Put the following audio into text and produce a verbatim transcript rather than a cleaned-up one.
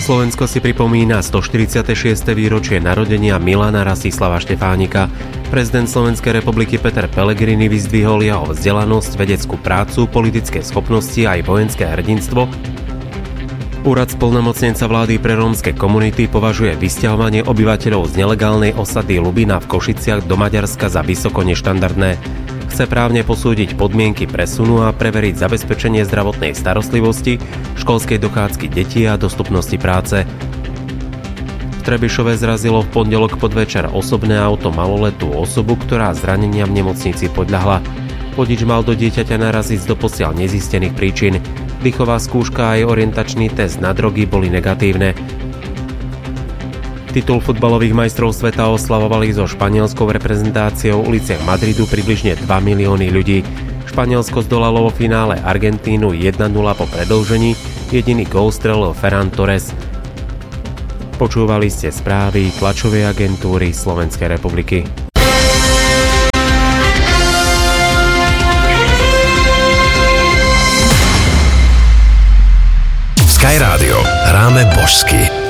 Slovensko si pripomína stoštyridsiate šieste výročie narodenia Milana Rastislava Štefánika. Prezident Slovenskej republiky Peter Pellegrini vyzdvihol jeho vzdelanosť, vedeckú prácu, politické schopnosti a aj vojenské hrdinstvo. Úrad splnomocnenca vlády pre rómske komunity považuje vysťahovanie obyvateľov z nelegálnej osady Lubina v Košiciach do Maďarska za vysoko neštandardné. Chce právne posúdiť podmienky presunu a preveriť zabezpečenie zdravotnej starostlivosti, školskej dochádzky detí a dostupnosti práce. V Trebišove zrazilo v pondelok podvečer osobné auto maloletú osobu, ktorá zraneniam v nemocnici podľahla. Vodič mal do dieťaťa naraziť z doposiaľ nezistených príčin. Dýchová skúška aj orientačný test na drogy boli negatívne. Titul futbalových majstrov sveta oslavovali so španielskou reprezentáciou v uliciach Madridu približne dva milióny ľudí. Španielsko zdolalo vo finále Argentínu jeden nula po predĺžení, jediný gól strelil Ferran Torres. Počúvali ste správy tlačovej agentúry Slovenskej republiky. Sky Radio hráme božsky.